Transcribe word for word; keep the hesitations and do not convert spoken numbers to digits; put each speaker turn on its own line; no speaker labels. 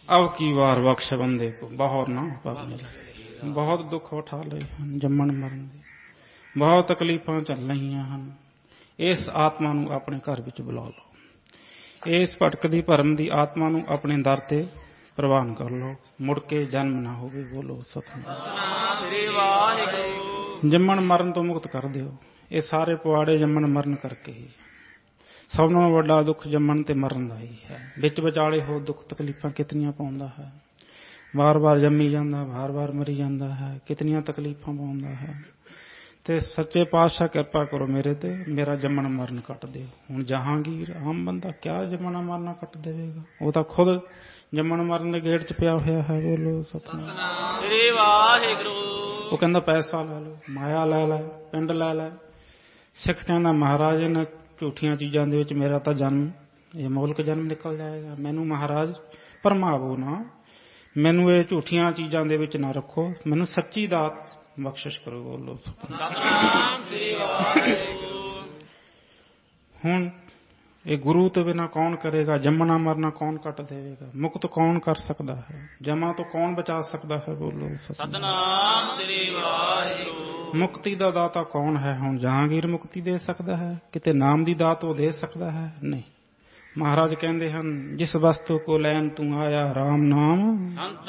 अब की बार बख्श बंदे को बहुत ना बहुत दुख उठा लए ਹਨ ਜੰਮਣ ਮਰਨ ਦੇ ਬਹੁਤ ਤਕਲੀਫਾਂ ਚੱਲ ਰਹੀਆਂ ਹਨ। ਇਸ ਆਤਮਾ ਨੂੰ ਆਪਣੇ ਘਰ ਵਿੱਚ ਬੁਲਾ ਲਓ। ਇਸ ਭਟਕਦੀ ਭਰਮ ਦੀ ਆਤਮਾ ਨੂੰ ਆਪਣੇ ਦਰ ਤੇ ਪ੍ਰਵਾਨ ਕਰ ਲਓ। ਮੁੜ ਕੇ ਜਨਮ ਨਾ ਹੋਵੇ। ਬੋਲੋ ਸਤਿਨਾਮ ਸ੍ਰੀ ਵਾਹਿਗੁਰੂ। ਜੰਮਣ ਮਰਨ ਤੋਂ ਮੁਕਤ ਕਰ ਦਿਓ। ਇਹ ਸਾਰੇ ਪਵਾੜੇ ਜੰਮਣ ਮਰਨ ਕਰਕੇ ਹੀ। ਸਭ ਨਾਲੋਂ ਵੱਡਾ ਦੁੱਖ ਜੰਮਣ ਤੇ ਮਰਨ ਦਾ ਹੀ ਹੈ। ਵਿੱਚ ਵਿਚਾਲੇ ਹੋਰ ਦੁੱਖ ਤਕਲੀਫਾਂ ਕਿਤਨੀਆਂ ਪਾਉਂਦਾ ਹੈ। ਵਾਰ ਵਾਰ ਜੰਮੀ ਜਾਂਦਾ, ਵਾਰ ਵਾਰ ਮਰੀ ਜਾਂਦਾ ਹੈ। ਕਿਤਨੀਆਂ ਤਕਲੀਫਾਂ ਪਾਉਂਦਾ ਹੈ। ਤੇ ਸੱਚੇ ਪਾਤਸ਼ਾਹ ਕਿਰਪਾ ਕਰੋ ਮੇਰੇ ਤੇ, ਮੇਰਾ ਜੰਮਣ ਮਰਨ ਕੱਟ ਦਿਓ। ਹੁਣ ਜਹਾਂਗੀਰ ਆਮ ਬੰਦਾ ਕਿਆ ਜੰਮਣਾ ਮਰਨਾ ਕੱਟ ਦੇਵੇਗਾ। ਉਹ ਤਾਂ ਖੁਦ ਜੰਮਣ ਮਰਨ ਦੇ ਗੇਟ 'ਚ ਪਿਆ ਹੋਇਆ ਹੈ। ਬੋਲੋ ਸਤਿਨਾਮ ਸ੍ਰੀ ਵਾਹਿਗੁਰੂ। ਉਹ ਕਹਿੰਦਾ ਪੈਸਾ ਲੈ ਲਓ, ਮਾਇਆ ਲੈ ਲੈ, ਪਿੰਡ ਲੈ ਲੈ। ਸਿੱਖ ਕਹਿੰਦਾ ਮਹਾਰਾਜ ਇਹਨਾਂ ਝੂਠੀਆਂ ਚੀਜ਼ਾਂ ਦੇ ਵਿੱਚ ਮੇਰਾ ਤਾਂ ਜਨਮ, ਇਹ ਮੌਲਿਕ ਜਨਮ ਨਿਕਲ ਜਾਏਗਾ। ਮੈਨੂੰ ਮਹਾਰਾਜ ਭਰਮਾਵੋ ਨਾ, ਮੈਨੂੰ ਇਹ ਝੂਠੀਆਂ ਚੀਜ਼ਾਂ ਦੇ ਵਿੱਚ ਨਾ ਰੱਖੋ, ਮੈਨੂੰ ਸੱਚੀ ਦਾਤ ਬਖਸ਼ਿਸ਼ ਕਰੋ। ਬੋਲੋ ਸਤਿਨਾਮ ਸ੍ਰੀ ਵਾਹਿਗੁਰੂ। ਹੁਣ ਇਹ ਗੁਰੂ ਤੋਂ ਬਿਨਾਂ ਕੌਣ ਕਰੇਗਾ। ਜੰਮਣਾ ਮਰਨਾ ਕੌਣ ਕੱਟ ਦੇਵੇਗਾ। ਮੁਕਤ ਕੌਣ ਕਰ ਸਕਦਾ ਹੈ। ਜਮਾ ਤੋਂ ਕੌਣ ਬਚਾ ਸਕਦਾ ਹੈ। ਬੋਲੋ ਸਤਿਨਾਮ ਸ੍ਰੀ ਵਾਹਿਗੁਰੂ। ਮੁਕਤੀ ਦਾ ਦਾਤਾ ਕੌਣ ਹੈ। ਹੁਣ ਜਹਾਂਗੀਰ ਮੁਕਤੀ ਦੇ ਸਕਦਾ ਹੈ। ਕਿਤੇ ਨਾਮ ਦੀ ਦਾਤ ਉਹ ਦੇ ਸਕਦਾ ਹੈ। ਨਹੀਂ। ਮਹਾਰਾਜ ਕਹਿੰਦੇ ਹਨ ਜਿਸ ਵਸਤੂ ਕੋ ਲੈਣ ਤੂੰ ਆਇਆ ਰਾਮ ਨਾਮ